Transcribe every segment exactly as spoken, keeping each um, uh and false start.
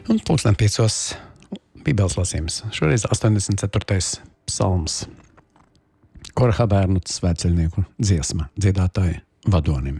Un pulksten piecos Bībeles lasījums. Šoreiz astoņdesmit ceturtais psalms. Korha bērnu svētceļnieku dziesma dziedātāja vadonim.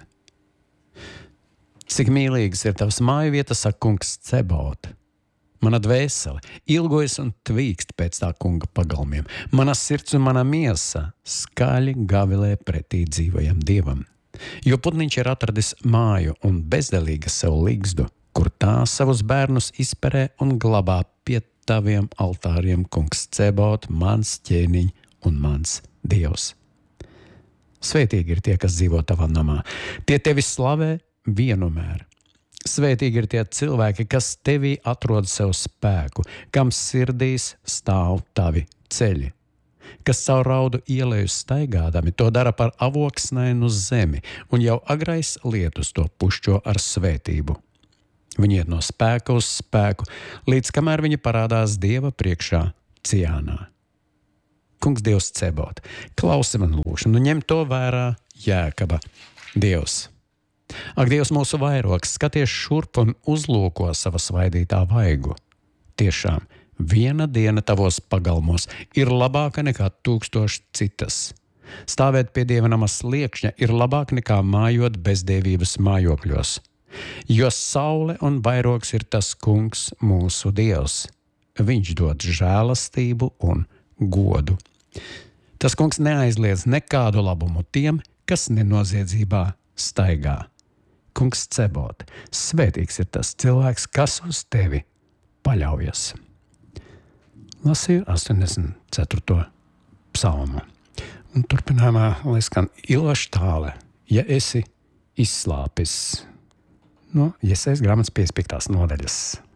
Cik mīlīgas ir tavas māju vietas, saka kungs Cebaot. Mana dvēsele ilgojas un tvīkst pēc tā kunga pagalmiem. Mana sirds un mana miesa skaļi gavilē pretī dzīvajam dievam. Jo putniņš ir atradis māju un bezdelīga sev ligzdu, kur tā savus bērnus izperē un glabā pie taviem altāriem, kungs Cebaot, mans ķēniņ un mans dievs. Svētīgi ir tie, kas dzīvo tavā namā. Tie tevi slavē vienmēr. Svētīgi ir tie cilvēki, kas tevī atrod sev spēku, kam sirdīs stāv tavi ceļi, kas caur raudu ieleju staigādami to dara par avoksnainu zemi, un jau agrais lietus to pušķo ar svētību. Viņi iet no spēka uz spēku, līdz kamēr viņi parādās Dieva priekšā Ciānā. Kungs Dievs Cebaot, klausi man lūšanu, ņem to vērā Jēkaba Dievs. Ak, Dievs mūsu vairogs, skaties šurp un uzlūko sava svaidītā vaigu. Tiešām, viena diena tavos pagalmos ir labāka nekā tūkstoši citas. Stāvēt pie Dieva nama sliekšņa ir labāk nekā mājot bezdievības mājokļos. Jo saule un vairogs ir tas kungs mūsu Dievs. Viņš dod žēlastību un godu. Tas kungs neaizliedz nekādu labumu tiem, kas nenoziedzībā staigā. Kungs Cebaot, svētīgs ir tas cilvēks, kas uz tevi paļaujas. Lasīju astoņdesmit ceturto psalmu. Un turpinājumā, lai skan iloši tāle, ja esi izslāpis. No Jesajas grāmatas piecdesmit piektās nodaļas.